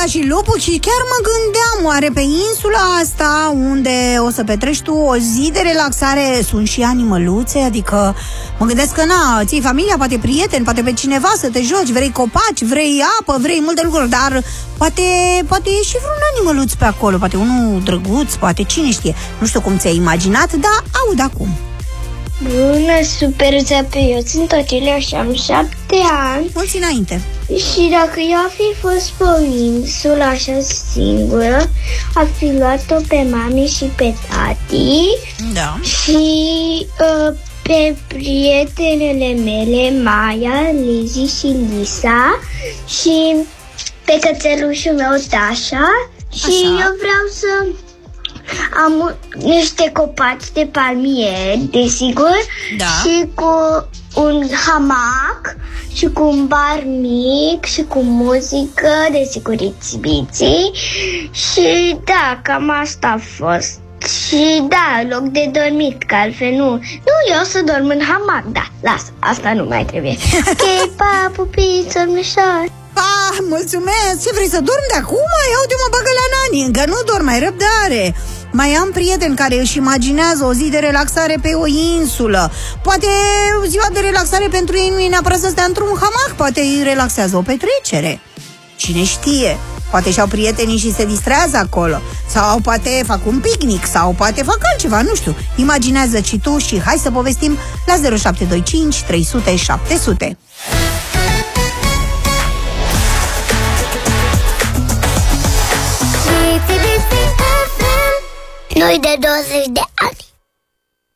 ca și lupul și chiar mă gândeam, oare pe insula asta unde o să petreci tu o zi de relaxare sunt și animăluțe? Adică mă gândesc că ții familia, poate prieteni, poate pe cineva să te joci, vrei copaci, vrei apă, vrei multe lucruri, dar poate e și vreun animăluț pe acolo, poate unul drăguț, poate cine știe. Nu știu cum ți-ai imaginat, dar aud acum. Bună, super Zepe, eu sunt Otilia și am 7 ani. Mulți înainte. Și dacă eu ar fi fost pe o insulă așa singură, ar fi luat-o pe mami și pe tati. Da. Și pe prietenele mele, Maia, Lizi și Lisa. Și pe cățelușul meu, Dasha. Și eu vreau să am niște copaci de palmieri, desigur, da. Și cu un hamac și cu un bar mic și cu muzică, desigur, biții. Și da, cam asta a fost. Și da, loc de dormit, că altfel nu, eu o să dorm în hamac, da, lasă, asta nu mai trebuie. Ok, pa, pupiți, domnișor. Pa, mulțumesc! Ce vrei să dormi de acum? Iau de mă bagă la nani, încă nu dorm, mai răbdare. Mai am prieteni care își imaginează o zi de relaxare pe o insulă. Poate ziua de relaxare pentru ei nu e neapărat să stea într-un hamac, poate îi relaxează o petrecere. Cine știe? Poate și-au prietenii și se distrează acolo. Sau poate fac un picnic, sau poate fac altceva, nu știu. Imaginează și tu și hai să povestim la 0725 300 700. Noi de 20 de ani.